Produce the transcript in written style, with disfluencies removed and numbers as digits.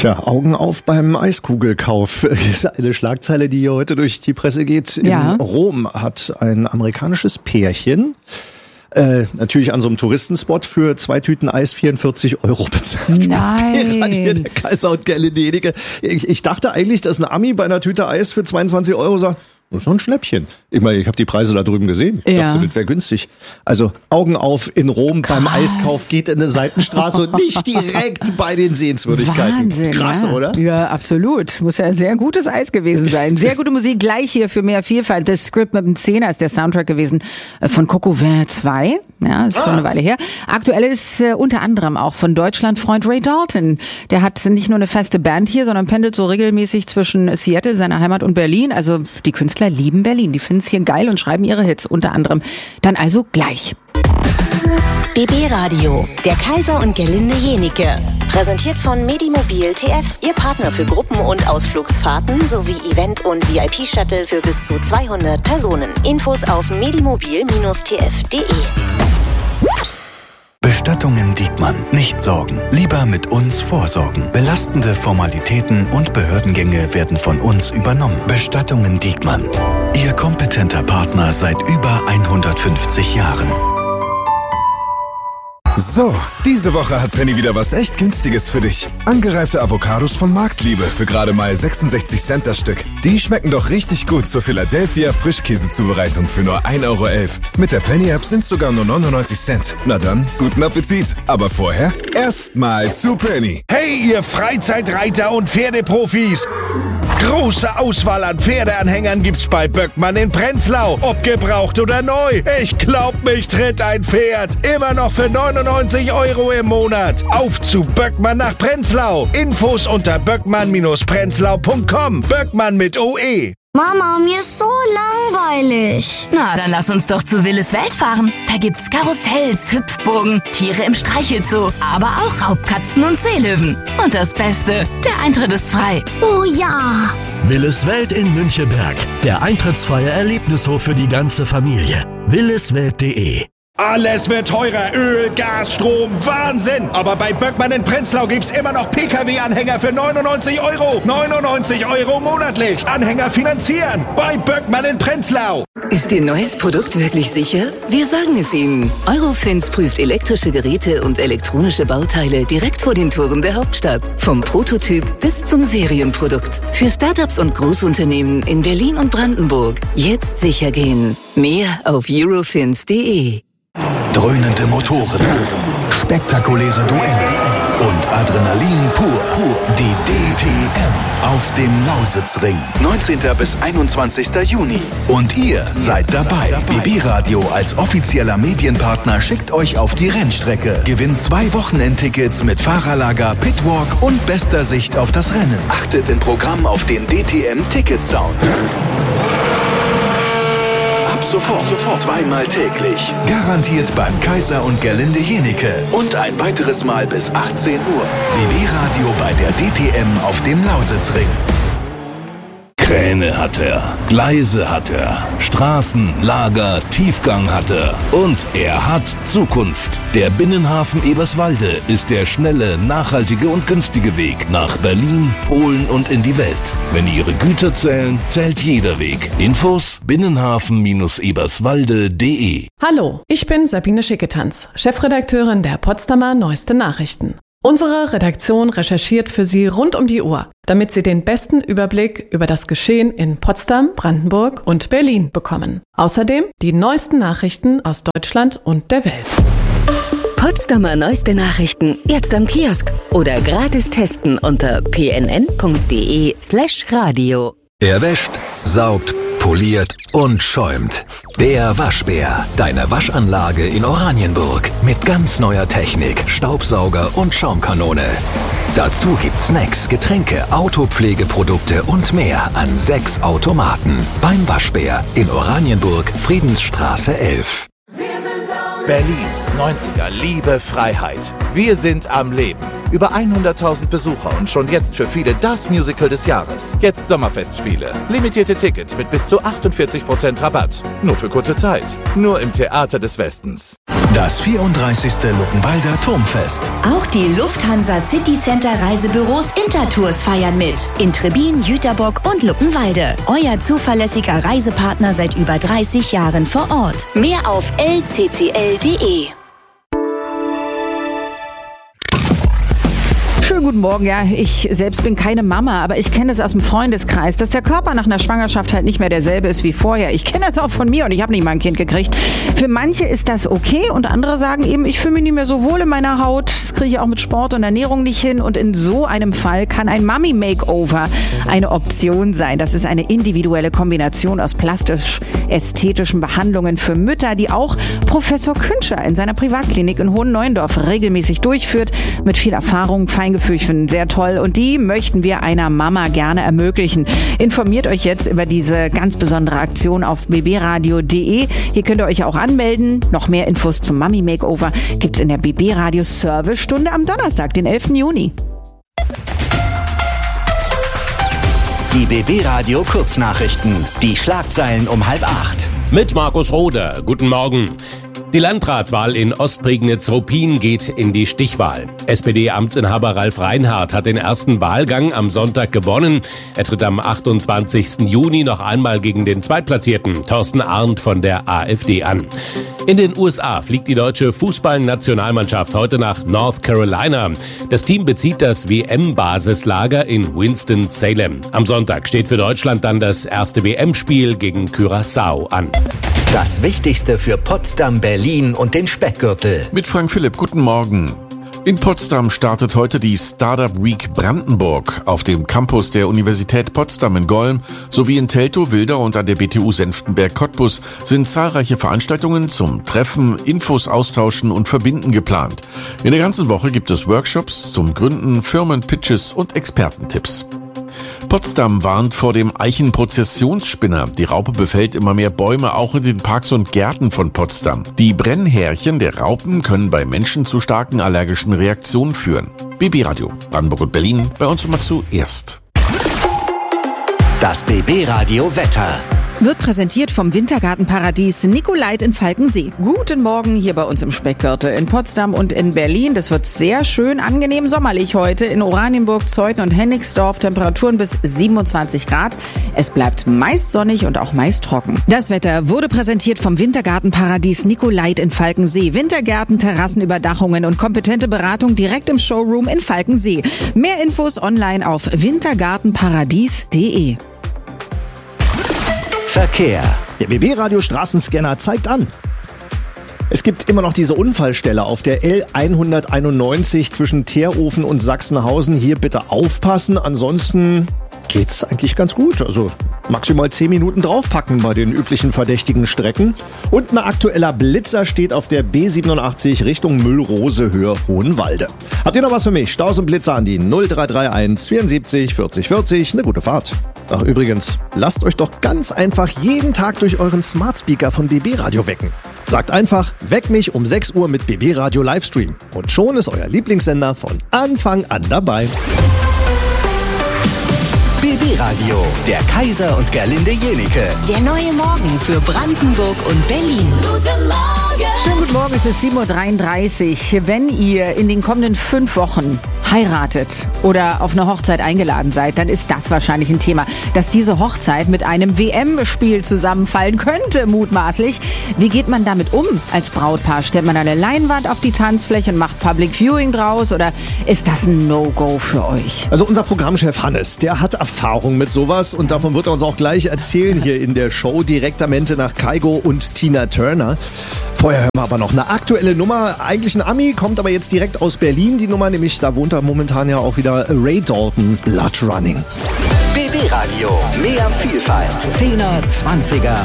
Tja, Augen auf beim Eiskugelkauf. Das ist eine Schlagzeile, die hier heute durch die Presse geht. Ja. In Rom hat ein amerikanisches Pärchen natürlich an so einem Touristenspot für 2 Tüten Eis 44 € bezahlt. Nein. Hier der Kaiser und Gerle-Denike. Ich dachte eigentlich, dass ein Ami bei einer Tüte Eis für 22 € sagt, das ist doch ein Schnäppchen. Ich meine, ich habe die Preise da drüben gesehen. Ich dachte, das wäre günstig. Also Augen auf in Rom beim Eiskauf, geht in eine Seitenstraße und nicht direkt bei den Sehenswürdigkeiten. Wahnsinn, krass, ja. oder? Ja, absolut. Muss ja ein sehr gutes Eis gewesen sein. Sehr gute Musik gleich hier für mehr Vielfalt. Das Script mit dem 10er ist der Soundtrack gewesen von Coco Vin 2. Ja, ist schon eine Weile her. Aktuell ist unter anderem auch von Deutschlandfreund Ray Dalton. Der hat nicht nur eine feste Band hier, sondern pendelt so regelmäßig zwischen Seattle, seiner Heimat, und Berlin. Also die Künstler lieben Berlin. Die finden es hier geil und schreiben ihre Hits unter anderem. Dann also gleich. BB Radio, der Kaiser und Gerlinde Jenike. Präsentiert von Medimobil TF, Ihr Partner für Gruppen- und Ausflugsfahrten sowie Event- und VIP-Shuttle für bis zu 200 Personen. Infos auf medimobil-tf.de. Bestattungen Diekmann. Nicht sorgen. Lieber mit uns vorsorgen. Belastende Formalitäten und Behördengänge werden von uns übernommen. Bestattungen Diekmann. Ihr kompetenter Partner seit über 150 Jahren. So, diese Woche hat Penny wieder was echt Günstiges für dich. Angereifte Avocados von Marktliebe für gerade mal 66 Cent das Stück. Die schmecken doch richtig gut zur Philadelphia Frischkäsezubereitung für nur 1,11 €. Mit der Penny-App sind sogar nur 99 Cent. Na dann, guten Appetit. Aber vorher erstmal zu Penny. Hey, ihr Freizeitreiter und Pferdeprofis! Große Auswahl an Pferdeanhängern gibt's bei Böckmann in Prenzlau. Ob gebraucht oder neu. Ich glaub, mich tritt ein Pferd. Immer noch für 99 € im Monat. Auf zu Böckmann nach Prenzlau. Infos unter böckmann-prenzlau.com. Böckmann mit OE. Mama, mir ist so langweilig. Na, dann lass uns doch zu Willis Welt fahren. Da gibt's Karussells, Hüpfburgen, Tiere im Streichelzoo, aber auch Raubkatzen und Seelöwen. Und das Beste, der Eintritt ist frei. Oh ja. Willis Welt in Münchenberg. Der eintrittsfreie Erlebnishof für die ganze Familie. williswelt.de. Alles wird teurer. Öl, Gas, Strom, Wahnsinn. Aber bei Böckmann in Prenzlau gibt's immer noch Pkw-Anhänger für 99 €. 99 € monatlich. Anhänger finanzieren. Bei Böckmann in Prenzlau. Ist Ihr neues Produkt wirklich sicher? Wir sagen es Ihnen. Eurofins prüft elektrische Geräte und elektronische Bauteile direkt vor den Toren der Hauptstadt. Vom Prototyp bis zum Serienprodukt. Für Startups und Großunternehmen in Berlin und Brandenburg. Jetzt sicher gehen. Mehr auf eurofins.de. Dröhnende Motoren, spektakuläre Duelle und Adrenalin pur. Die DTM auf dem Lausitzring. 19. bis 21. Juni. Und ihr seid dabei. BB Radio als offizieller Medienpartner schickt euch auf die Rennstrecke. Gewinnt 2 Wochenendtickets mit Fahrerlager, Pitwalk und bester Sicht auf das Rennen. Achtet im Programm auf den DTM-Ticket-Sound. Sofort. 2-mal täglich. Garantiert beim Kaiser und Gerlinde Jenike. Und ein weiteres Mal bis 18 Uhr. BB Radio bei der DTM auf dem Lausitzring. Kräne hat er, Gleise hat er, Straßen, Lager, Tiefgang hat er. Und er hat Zukunft. Der Binnenhafen Eberswalde ist der schnelle, nachhaltige und günstige Weg nach Berlin, Polen und in die Welt. Wenn Ihre Güter zählen, zählt jeder Weg. Infos binnenhafen-eberswalde.de. Hallo, ich bin Sabine Schicketanz, Chefredakteurin der Potsdamer Neueste Nachrichten. Unsere Redaktion recherchiert für Sie rund um die Uhr, damit Sie den besten Überblick über das Geschehen in Potsdam, Brandenburg und Berlin bekommen. Außerdem die neuesten Nachrichten aus Deutschland und der Welt. Potsdamer Neueste Nachrichten jetzt am Kiosk oder gratis testen unter pnn.de/radio. Er wäscht, saugt, poliert und schäumt. Der Waschbär, deine Waschanlage in Oranienburg. Mit ganz neuer Technik, Staubsauger und Schaumkanone. Dazu gibt's Snacks, Getränke, Autopflegeprodukte und mehr an 6 Automaten. Beim Waschbär in Oranienburg, Friedensstraße 11. Berlin, 90er, Liebe, Freiheit. Wir sind am Leben. Über 100.000 Besucher und schon jetzt für viele das Musical des Jahres. Jetzt Sommerfestspiele. Limitierte Tickets mit bis zu 48% Rabatt. Nur für kurze Zeit. Nur im Theater des Westens. Das 34. Luckenwalder Turmfest. Auch die Lufthansa City Center Reisebüros Intertours feiern mit. In Trebin, Jüterbock und Luckenwalde. Euer zuverlässiger Reisepartner seit über 30 Jahren vor Ort. Mehr auf lccl.de. Schönen guten Morgen, ja. Ich selbst bin keine Mama, aber ich kenne es aus dem Freundeskreis, dass der Körper nach einer Schwangerschaft halt nicht mehr derselbe ist wie vorher. Ich kenne das auch von mir und ich habe nicht mal ein Kind gekriegt. Für manche ist das okay und andere sagen eben, ich fühle mich nicht mehr so wohl in meiner Haut. Das kriege ich auch mit Sport und Ernährung nicht hin und in so einem Fall kann ein Mummy-Makeover eine Option sein. Das ist eine individuelle Kombination aus plastisch-ästhetischen Behandlungen für Mütter, die auch Professor Künscher in seiner Privatklinik in Hohenneuendorf regelmäßig durchführt, mit viel Erfahrung, Feingefühl. Ich finde sehr toll und die möchten wir einer Mama gerne ermöglichen. Informiert euch jetzt über diese ganz besondere Aktion auf bbradio.de. Hier könnt ihr euch auch anmelden. Noch mehr Infos zum Mummy Makeover gibt's in der BB Radio Servicestunde am Donnerstag, den 11. Juni. Die BB Radio Kurznachrichten. Die Schlagzeilen um 7:30. Mit Markus Roder. Guten Morgen. Die Landratswahl in Ostprignitz-Ruppin geht in die Stichwahl. SPD-Amtsinhaber Ralf Reinhardt hat den ersten Wahlgang am Sonntag gewonnen. Er tritt am 28. Juni noch einmal gegen den Zweitplatzierten Thorsten Arndt von der AfD an. In den USA fliegt die deutsche Fußballnationalmannschaft heute nach North Carolina. Das Team bezieht das WM-Basislager in Winston-Salem. Am Sonntag steht für Deutschland dann das erste WM-Spiel gegen Curaçao an. Das Wichtigste für Potsdam, Berlin und den Speckgürtel. Mit Frank Philipp, guten Morgen. In Potsdam startet heute die Startup Week Brandenburg auf dem Campus der Universität Potsdam in Golm sowie in Teltow, Wilder und an der BTU Senftenberg-Cottbus sind zahlreiche Veranstaltungen zum Treffen, Infos austauschen und verbinden geplant. In der ganzen Woche gibt es Workshops zum Gründen, Firmenpitches und Expertentipps. Potsdam warnt vor dem Eichenprozessionsspinner. Die Raupe befällt immer mehr Bäume, auch in den Parks und Gärten von Potsdam. Die Brennhärchen der Raupen können bei Menschen zu starken allergischen Reaktionen führen. BB Radio, Brandenburg und Berlin, bei uns immer zuerst. Das BB Radio Wetter. Wird präsentiert vom Wintergartenparadies Nicolait in Falkensee. Guten Morgen hier bei uns im Speckgürtel in Potsdam und in Berlin. Das wird sehr schön angenehm sommerlich heute. In Oranienburg, Zeuthen und Hennigsdorf Temperaturen bis 27 Grad. Es bleibt meist sonnig und auch meist trocken. Das Wetter wurde präsentiert vom Wintergartenparadies Nicolait in Falkensee. Wintergärten, Terrassenüberdachungen und kompetente Beratung direkt im Showroom in Falkensee. Mehr Infos online auf wintergartenparadies.de. Verkehr. Der BB-Radio Straßenscanner zeigt an. Es gibt immer noch diese Unfallstelle auf der L191 zwischen Teerofen und Sachsenhausen. Hier bitte aufpassen, ansonsten geht's eigentlich ganz gut. Also maximal 10 Minuten draufpacken bei den üblichen verdächtigen Strecken. Und ein aktueller Blitzer steht auf der B87 Richtung Müllrose, Höhe Hohenwalde. Habt ihr noch was für mich? Staus und Blitzer an die 0331 74 40 40. Eine gute Fahrt. Ach übrigens, lasst euch doch ganz einfach jeden Tag durch euren Smart Speaker von BB Radio wecken. Sagt einfach, weck mich um 6 Uhr mit BB Radio Livestream. Und schon ist euer Lieblingssender von Anfang an dabei. BB Radio, der Kaiser und Gerlinde Jenike. Der neue Morgen für Brandenburg und Berlin. Guten Morgen! Schönen guten Morgen, es ist 7:33 Uhr. Wenn ihr in den kommenden 5 Wochen heiratet oder auf eine Hochzeit eingeladen seid, dann ist das wahrscheinlich ein Thema, dass diese Hochzeit mit einem WM-Spiel zusammenfallen könnte, mutmaßlich. Wie geht man damit um als Brautpaar? Stellt man eine Leinwand auf die Tanzfläche und macht Public Viewing draus oder ist das ein No-Go für euch? Also unser Programmchef Hannes, der hat Erfahrung mit sowas und davon wird er uns auch gleich erzählen hier in der Show. Direktamente nach Kygo und Tina Turner. Vorher hören wir aber noch eine aktuelle Nummer. Eigentlich ein Ami, kommt aber jetzt direkt aus Berlin. Die Nummer, nämlich da wohnt er momentan ja auch wieder Ray Dalton, Blood Running. BB Radio, mehr Vielfalt. 10er, 20er.